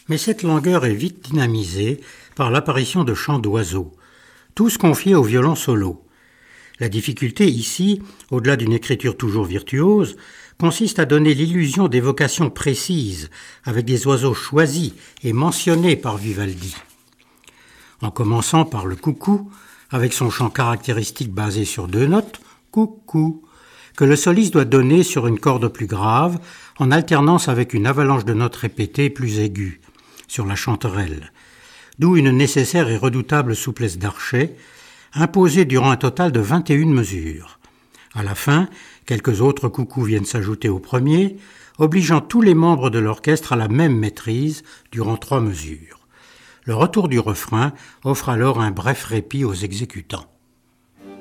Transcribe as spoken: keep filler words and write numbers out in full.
Mais cette langueur est vite dynamisée par l'apparition de chants d'oiseaux, tous confiés au violon solo. La difficulté ici, au-delà d'une écriture toujours virtuose, consiste à donner l'illusion d'évocation précise avec des oiseaux choisis et mentionnés par Vivaldi. En commençant par le coucou, avec son chant caractéristique basé sur deux notes, coucou, que le soliste doit donner sur une corde plus grave, en alternance avec une avalanche de notes répétées plus aiguës, sur la chanterelle, d'où une nécessaire et redoutable souplesse d'archet, imposée durant un total de vingt et une mesures. À la fin, quelques autres coucous viennent s'ajouter au premier, obligeant tous les membres de l'orchestre à la même maîtrise durant trois mesures. Le retour du refrain offre alors un bref répit aux exécutants.